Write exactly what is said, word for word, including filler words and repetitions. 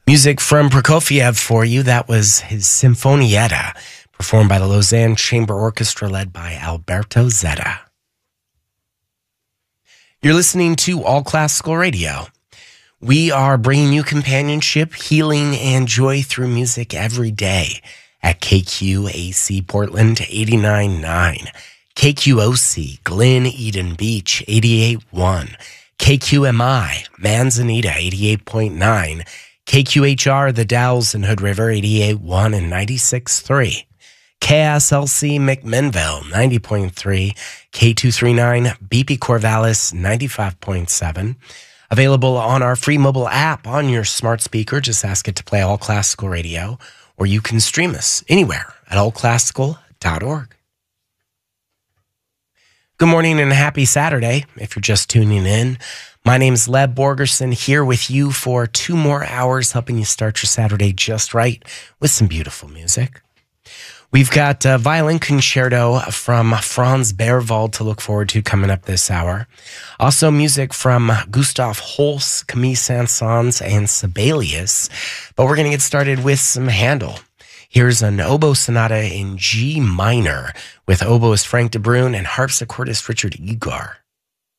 Music from Prokofiev for you. That was his Sinfonietta, performed by the Lausanne Chamber Orchestra led by Alberto Zetta. You're listening to All Classical Radio. We are bringing you companionship, healing, and joy through music every day at K Q A C Portland eighty-nine point nine, K Q O C Glen Eden Beach eighty-eight point one, K Q M I Manzanita eighty-eight point nine, K Q H R The Dalles and Hood River eighty-eight point one and ninety-six point three, K S L C McMinnville ninety point three, K two thirty-nine B P Corvallis ninety-five point seven. Available on our free mobile app on your smart speaker. Just ask it to play All Classical Radio, or you can stream us anywhere at all classical dot org. Good morning and happy Saturday if you're just tuning in. My name is Leb Borgerson, here with you for two more hours, helping you start your Saturday just right with some beautiful music. We've got a violin concerto from Franz Berwald to look forward to coming up this hour. Also music from Gustav Holst, Camille Saint-Saëns, and Sibelius. But we're going to get started with some Handel. Here's an oboe sonata in G minor with oboist Frank de Bruin and harpsichordist Richard Egar.